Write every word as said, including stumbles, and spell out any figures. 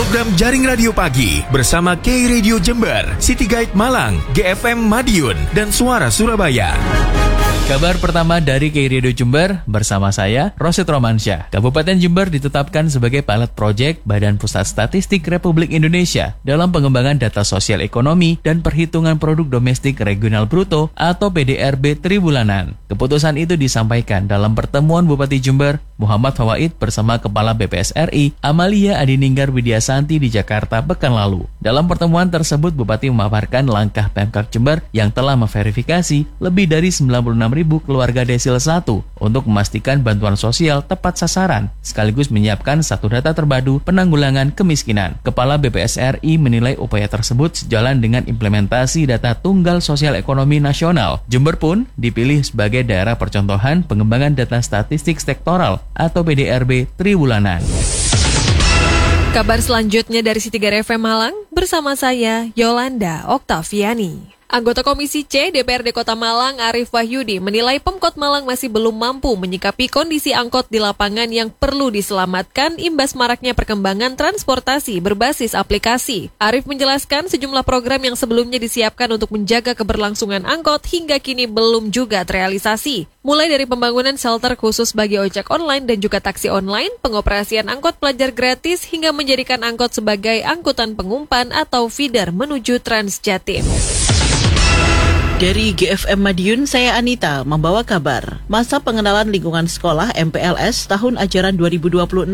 Program Jaring Radio Pagi bersama K Radio Jember, City Guide Malang, G F M Madiun, dan Suara Surabaya. Kabar pertama dari K Radio Jember bersama saya, Rosid Romansyah. Kabupaten Jember ditetapkan sebagai pilot project Badan Pusat Statistik Republik Indonesia dalam pengembangan data sosial ekonomi dan perhitungan produk domestik regional bruto atau P D R B tribulanan. Keputusan itu disampaikan dalam pertemuan Bupati Jember, Muhammad Fawaid bersama Kepala B P S R I, Amalia Adininggar Widyasanti di Jakarta pekan lalu. Dalam pertemuan tersebut, Bupati memaparkan langkah Pemkab Jember yang telah memverifikasi lebih dari sembilan puluh enam ribu keluarga desil satu untuk memastikan bantuan sosial tepat sasaran, sekaligus menyiapkan satu data terpadu penanggulangan kemiskinan. Kepala B P S R I menilai upaya tersebut sejalan dengan implementasi data tunggal sosial ekonomi nasional. Jember pun dipilih sebagai daerah percontohan pengembangan data statistik sektoral atau P D R B triwulanan. Kabar selanjutnya dari City Guide F M Malang bersama saya, Yolanda Oktaviani. Anggota Komisi C D P R D Kota Malang Arif Wahyudi menilai Pemkot Malang masih belum mampu menyikapi kondisi angkot di lapangan yang perlu diselamatkan imbas maraknya perkembangan transportasi berbasis aplikasi. Arif menjelaskan sejumlah program yang sebelumnya disiapkan untuk menjaga keberlangsungan angkot hingga kini belum juga terrealisasi. Mulai dari pembangunan shelter khusus bagi ojek online dan juga taksi online, pengoperasian angkot pelajar gratis hingga menjadikan angkot sebagai angkutan pengumpan atau feeder menuju Transjatim. Dari G F M Madiun, saya Anita membawa kabar. Masa pengenalan lingkungan sekolah M P L S tahun ajaran dua ribu dua puluh enam